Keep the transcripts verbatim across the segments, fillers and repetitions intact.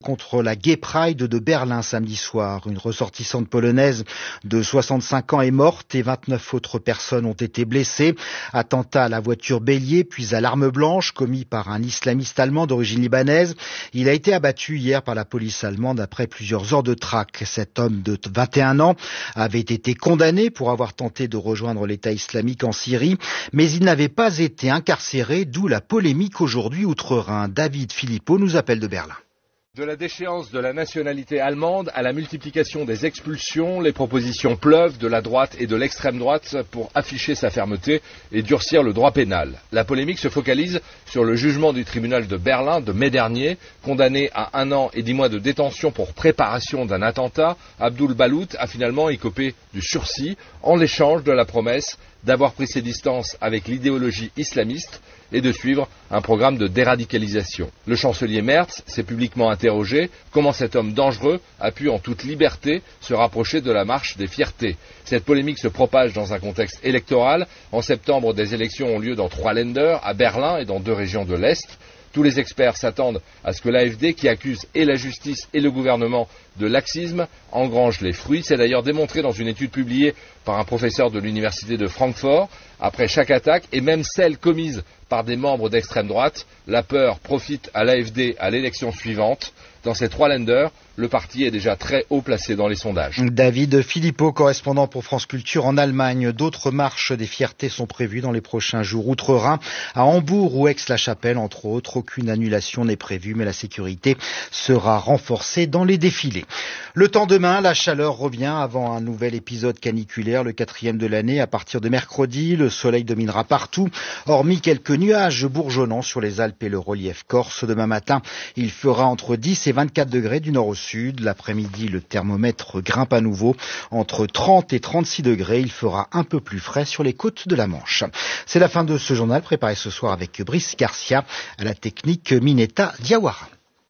Contre la Gay Pride de Berlin samedi soir. Une ressortissante polonaise de soixante-cinq ans est morte et vingt-neuf autres personnes ont été blessées. Attentat à la voiture bélier puis à l'arme blanche commis par un islamiste allemand d'origine libanaise. Il a été abattu hier par la police allemande après plusieurs heures de traque. Cet homme de vingt et un ans avait été condamné pour avoir tenté de rejoindre l'État islamique en Syrie, mais il n'avait pas été incarcéré, d'où la polémique aujourd'hui outre-Rhin. David Philippot nous appelle de Berlin. De la déchéance de la nationalité allemande à la multiplication des expulsions, les propositions pleuvent de la droite et de l'extrême droite pour afficher sa fermeté et durcir le droit pénal. La polémique se focalise sur le jugement du tribunal de Berlin de mai dernier. Condamné à un an et dix mois de détention pour préparation d'un attentat, Abdul Balout a finalement écopé du sursis en échange de la promesse d'avoir pris ses distances avec l'idéologie islamiste et de suivre un programme de déradicalisation. Le chancelier Merz s'est publiquement interrogé comment cet homme dangereux a pu en toute liberté se rapprocher de la marche des fiertés. Cette polémique se propage dans un contexte électoral. En septembre, des élections ont lieu dans trois Länder, à Berlin et dans deux régions de l'Est. Tous les experts s'attendent à ce que l'A F D, qui accuse et la justice et le gouvernement de laxisme, engrange les fruits. C'est d'ailleurs démontré dans une étude publiée par un professeur de l'université de Francfort. Après chaque attaque, et même celle commise par des membres d'extrême droite, la peur profite à l'A F D à l'élection suivante. Dans ces trois Länder, le parti est déjà très haut placé dans les sondages. David Philippot, correspondant pour France Culture en Allemagne. D'autres marches des fiertés sont prévues dans les prochains jours outre-Rhin, à Hambourg ou Aix-la-Chapelle, entre autres. Aucune annulation n'est prévue, mais la sécurité sera renforcée dans les défilés. Le temps demain, la chaleur revient avant un nouvel épisode caniculaire, le quatrième de l'année. À partir de mercredi, le soleil dominera partout, hormis quelques nuages bourgeonnants sur les Alpes et le relief corse. Demain matin, il fera entre dix et vingt-quatre degrés du nord au sud. L'après-midi, le thermomètre grimpe à nouveau entre trente et trente-six degrés. Il fera un peu plus frais sur les côtes de la Manche. C'est la fin de ce journal préparé ce soir avec Brice Garcia, à la technique Mineta Diawara.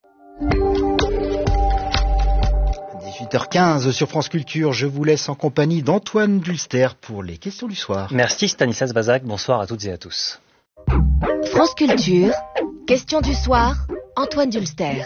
dix-huit heures quinze sur France Culture, je vous laisse en compagnie d'Antoine Dulster pour les questions du soir. Merci Stanislas Bazak, bonsoir à toutes et à tous. France Culture, questions du soir, Antoine Dulster.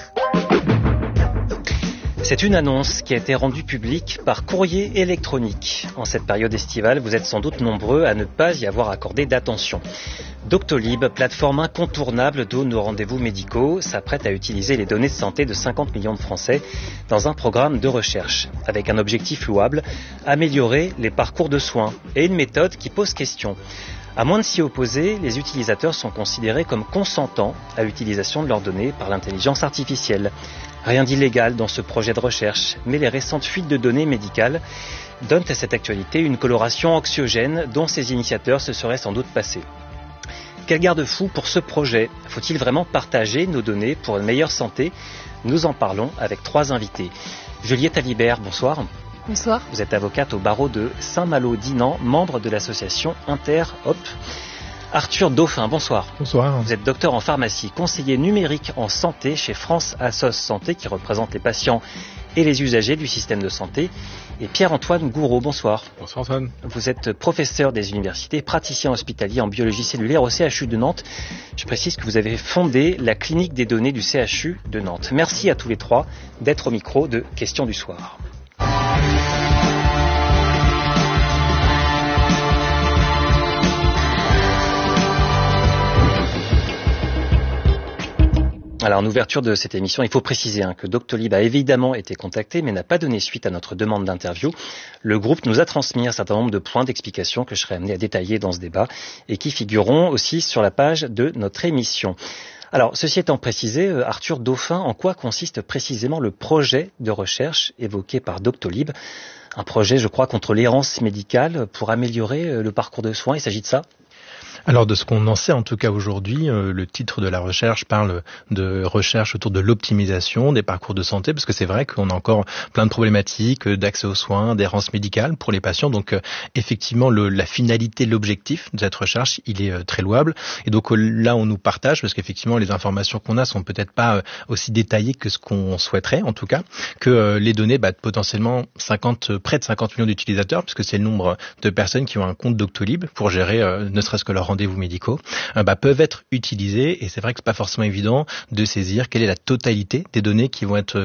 C'est une annonce qui a été rendue publique par courrier électronique. En cette période estivale, vous êtes sans doute nombreux à ne pas y avoir accordé d'attention. Doctolib, plateforme incontournable de nos rendez-vous médicaux, s'apprête à utiliser les données de santé de cinquante millions de Français dans un programme de recherche, avec un objectif louable, améliorer les parcours de soins, et une méthode qui pose question. À moins de s'y opposer, les utilisateurs sont considérés comme consentants à l'utilisation de leurs données par l'intelligence artificielle. Rien d'illégal dans ce projet de recherche, mais les récentes fuites de données médicales donnent à cette actualité une coloration anxiogène dont ses initiateurs se seraient sans doute passés. Quel garde-fou pour ce projet ? Faut-il vraiment partager nos données pour une meilleure santé ? Nous en parlons avec trois invités. Juliette Alibert, bonsoir. Bonsoir. Vous êtes avocate au barreau de Saint-Malo-Dinan, membre de l'association Inter-Hop. Arthur Dauphin, bonsoir. Bonsoir. Vous êtes docteur en pharmacie, conseiller numérique en santé chez France Assos Santé, qui représente les patients et les usagers du système de santé. Et Pierre-Antoine Gouraud, bonsoir. Bonsoir Antoine. Vous êtes professeur des universités, praticien hospitalier en biologie cellulaire au C H U de Nantes. Je précise que vous avez fondé la clinique des données du C H U de Nantes. Merci à tous les trois d'être au micro de Questions du soir. Alors, en ouverture de cette émission, il faut préciser hein, que Doctolib a évidemment été contacté, mais n'a pas donné suite à notre demande d'interview. Le groupe nous a transmis un certain nombre de points d'explication que je serai amené à détailler dans ce débat et qui figureront aussi sur la page de notre émission. Alors, ceci étant précisé, Arthur Dauphin, en quoi consiste précisément le projet de recherche évoqué par Doctolib ? Un projet, je crois, contre l'errance médicale pour améliorer le parcours de soins, il s'agit de ça ? Alors de ce qu'on en sait en tout cas aujourd'hui, euh, le titre de la recherche parle de recherche autour de l'optimisation des parcours de santé, parce que c'est vrai qu'on a encore plein de problématiques d'accès aux soins, d'errance médicale pour les patients. Donc euh, effectivement, le, la finalité, l'objectif de cette recherche, il est euh, très louable. Et donc euh, là, on nous partage, parce qu'effectivement, les informations qu'on a sont peut-être pas euh, aussi détaillées que ce qu'on souhaiterait, en tout cas, que euh, les données, bah, potentiellement cinquante, près de cinquante millions d'utilisateurs, puisque c'est le nombre de personnes qui ont un compte Doctolib pour gérer euh, ne serait-ce que leur leurs rendez-vous médicaux, euh, bah, peuvent être utilisés. Et c'est vrai que c'est pas forcément évident de saisir quelle est la totalité des données qui vont être